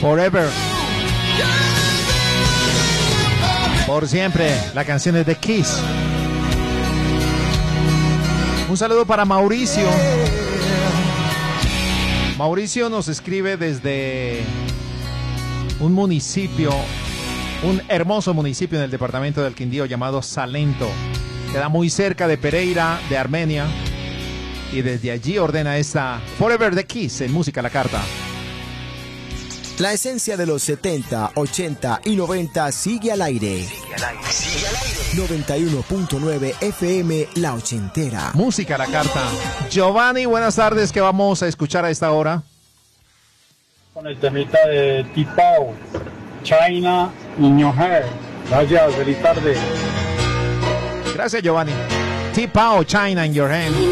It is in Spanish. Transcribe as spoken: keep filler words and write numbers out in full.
Forever. Por siempre, la canción es de Kiss. Un saludo para Mauricio. Mauricio nos escribe desde un municipio, un hermoso municipio en el departamento del Quindío llamado Salento. Queda muy cerca de Pereira, de Armenia. Y desde allí ordena esta Forever de Kiss en Música a la Carta. La esencia de los setenta, ochenta y noventa sigue al aire. Sigue al aire, sigue al aire. noventa y uno punto nueve F M La Ochentera. Música a la Carta. Giovanni, buenas tardes. ¿Qué vamos a escuchar a esta hora? Con el temita de T-Pau, China in Your Hair. Gracias, feliz tarde. Gracias, Giovanni. T-Pau, China in Your Hand.